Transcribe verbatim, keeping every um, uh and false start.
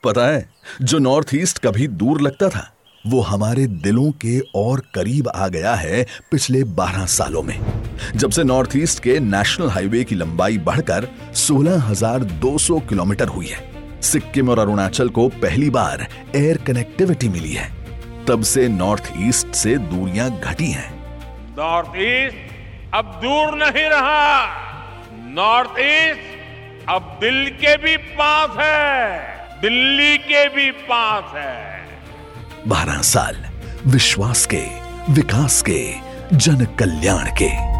पता है, जो नॉर्थ ईस्ट कभी दूर लगता था वो हमारे दिलों के और करीब आ गया है पिछले बारह सालों में, जब से नॉर्थ ईस्ट के नेशनल हाईवे की लंबाई बढ़कर सोलह हज़ार दो सौ किलोमीटर हुई है। सिक्किम और अरुणाचल को पहली बार एयर कनेक्टिविटी मिली है, तब से नॉर्थ ईस्ट से दूरियां घटी हैं। नॉर्थ ईस्ट अब दूर नहीं रहा, नॉर्थ ईस्ट अब दिल के भी पास है, दिल्ली के भी पास है। बारह साल विश्वास के, विकास के, जन कल्याण के।